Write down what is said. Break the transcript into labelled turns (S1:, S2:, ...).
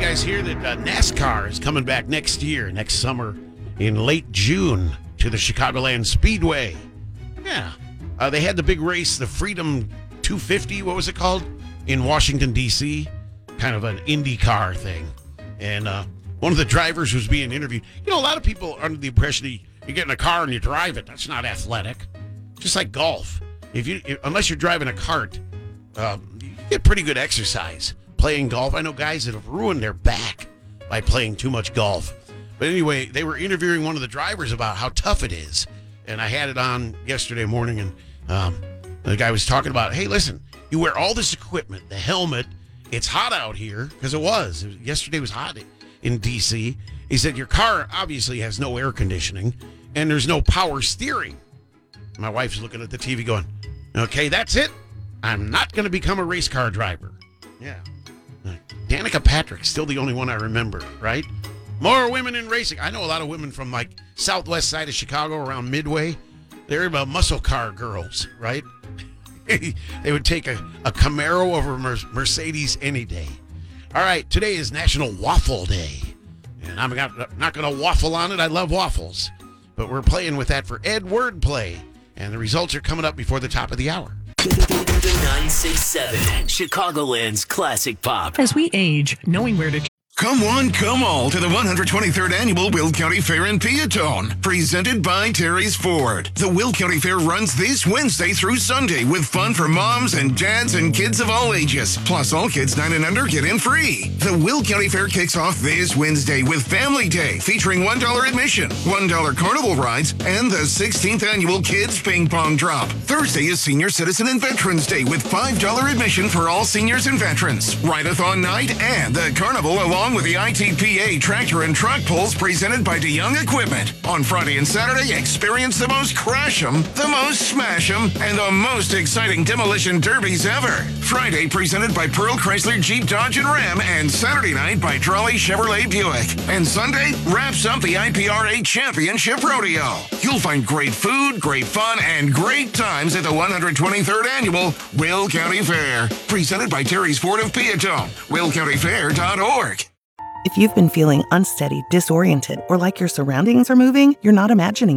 S1: guys hear that NASCAR is coming back next summer, in late June to the Chicagoland Speedway? Yeah. They had the big race, the Freedom 250, what was it called? In Washington, D.C. Kind of an IndyCar thing. And one of the drivers was being interviewed. You know, a lot of people are under the impression you get in a car and you drive it. That's not athletic. Just like golf. Unless you're driving a cart, you get pretty good exercise playing golf. I know guys that have ruined their back by playing too much golf. But anyway, they were interviewing one of the drivers about how tough it is. And I had it on yesterday morning, and the guy was talking about, hey, listen, you wear all this equipment, the helmet. It's hot out here, because yesterday was hot in D.C. He said, your car obviously has no air conditioning, and there's no power steering. My wife's looking at the TV going, okay, that's it. I'm not going to become a race car driver. Yeah. Danica Patrick's still the only one I remember, right? More women in racing. I know a lot of women from like southwest side of Chicago around Midway. They're about muscle car girls, right? They would take a Camaro over a Mercedes any day. All right, today is National Waffle Day. And I'm not going to waffle on it. I love waffles. But we're playing with that for Ed Wordplay. And the results are coming up before the top of the hour.
S2: The 967, Chicagoland's classic pop.
S3: As we age, knowing where to...
S4: Come one, come all to the 123rd Annual Will County Fair in Peatone, presented by Terry's Ford. The Will County Fair runs this Wednesday through Sunday with fun for moms and dads and kids of all ages. Plus, all kids 9 and under get in free. The Will County Fair kicks off this Wednesday with Family Day, featuring $1 admission, $1 carnival rides, and the 16th Annual Kids Ping Pong Drop. Thursday is Senior Citizen and Veterans Day with $5 admission for all seniors and veterans. Ride-a-thon night and the carnival along with the ITPA tractor and truck pulls presented by DeYoung Equipment. On Friday and Saturday, experience the most crash 'em, the most smash 'em, and the most exciting demolition derbies ever. Friday presented by Pearl Chrysler Jeep Dodge and Ram, and Saturday night by Trolley Chevrolet Buick. And Sunday wraps up the IPRA Championship Rodeo. You'll find great food, great fun, and great times at the 123rd Annual Will County Fair. Presented by Terry's Ford of Peatone. WillCountyFair.org.
S5: If you've been feeling unsteady, disoriented, or like your surroundings are moving, you're not imagining